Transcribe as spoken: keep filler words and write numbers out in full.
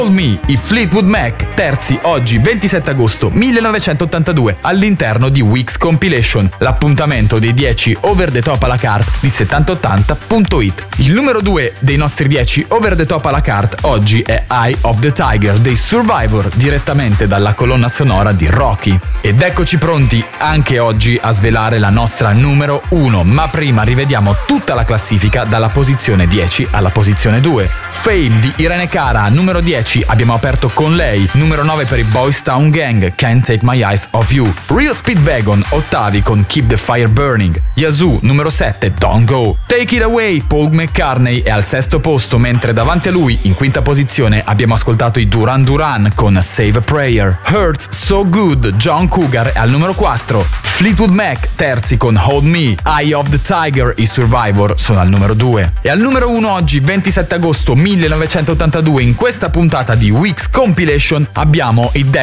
Hold Me, i Fleetwood Mac, terzi oggi ventisette agosto millenovecentottantadue all'interno di Weeks Compilation, l'appuntamento dei dieci over the top alla cart di settanta ottanta punto it. Il numero due dei nostri dieci over the top alla cart oggi è Eye of the Tiger dei Survivor, direttamente dalla colonna sonora di Rocky. Ed eccoci pronti anche oggi a svelare la nostra numero uno, ma prima rivediamo tutta la classifica dalla posizione dieci alla posizione due. Fame di Irene Cara, numero dieci, abbiamo aperto con lei. Numero nove per i Boys Town Gang, Can't Take My Eyes Off You. Real Speedwagon, ottavi con Keep the Fire Burning. Yazoo, numero sette, Don't Go. Take It Away, Paul McCartney è al sesto posto, mentre davanti a lui, in quinta posizione, abbiamo ascoltato i Duran Duran con Save a Prayer. Hurts So Good, John Cougar è al numero quattro. Fleetwood Mac, terzi con Hold Me. Eye of the Tiger, i Survivor, sono al numero due. E al numero uno oggi, ventisette agosto millenovecentottantadue, in questa puntata di Weeks Compilation, abbiamo i Deck